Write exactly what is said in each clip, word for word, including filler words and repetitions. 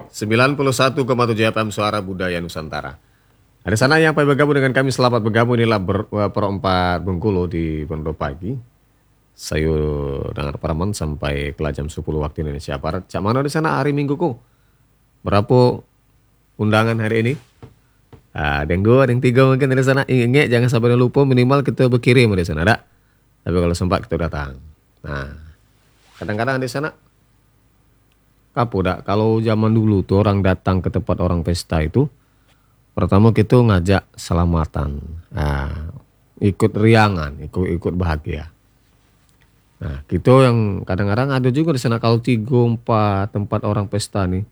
sembilan puluh satu koma tujuh F M Suara Budaya Nusantara. Ada sana yang pada bergabung dengan kami, selamat bergabung. Inilah ber, perempat Bengkulu di Pondok Pagi. Saya dengar Paraman sampai ke jam sepuluh waktu Indonesia Barat. Cak mana di sana hari Minggu ku? Berapa undangan hari ini? Ah, ada yang dua, ada yang tiga mungkin di sana. Ingat jangan sampai lupa, minimal kita berkirim di sana, ada. Tapi kalau sempat kita datang. Nah, kadang-kadang di sana kapu dak. Kalau zaman dulu tuh orang datang ke tempat orang pesta itu, pertama kita ngajak selamatan, nah, ikut riangan, ikut ikut bahagia. Nah, kita yang kadang-kadang ada juga di sana kalau tiga empat tempat orang pesta nih,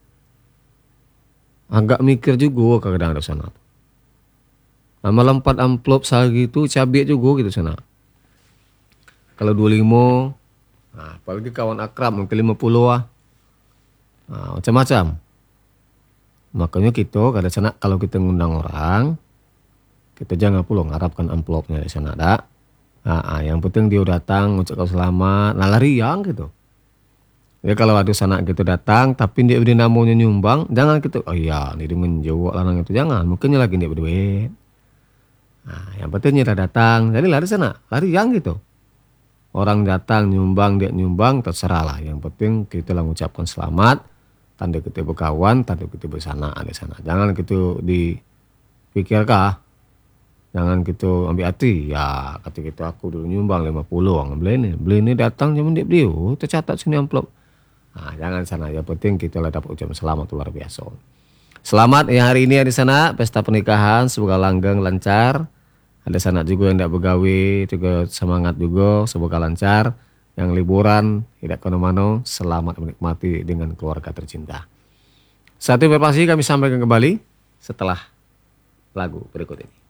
agak mikir juga kadang-kadang di sana. Nah, melompat amplop sehari itu cabai juga gitu sana. Kalau dua puluh lima, nah, apalagi kawan akrab mungkin lima puluh ah. Nah, macam-macam. Makanya kita kada sana kalau kita ngundang orang, kita jangan pula ngarapkan amplopnya di sana ada. Nah, yang penting dia datang ngucapkan selamat, nah lari yang gitu. Ya kalau ada sana gitu datang, tapi dia beri namanya nyumbang, jangan gitu. Oh iya, ini dia menjawab lanang itu jangan. Mungkin lagi dia berduit. Nah, yang penting dia datang, jadi lari sana, lari yang gitu. Orang datang nyumbang, dia nyumbang, terserah lah. Yang penting kita lah mengucapkan selamat, tanda kita berkawan, tanda kita bersana di sana. Jangan kita dipikirkah, jangan kita ambil hati. Ya, kata kita aku dulu nyumbang lima puluh orang beli ini, beli ini datang zaman dia beli, oh, tercatat sini amplop. Nah, jangan sana. Yang penting kita lah dapat ucapan selamat luar biasa. Selamat ya hari ini di sana pesta pernikahan, semoga langgeng lancar. Ada sana juga yang tidak begawi, juga semangat juga, semoga lancar. Yang liburan, tidak kemana-mana, selamat menikmati dengan keluarga tercinta. Satu informasi kami sampaikan kembali setelah lagu berikut ini.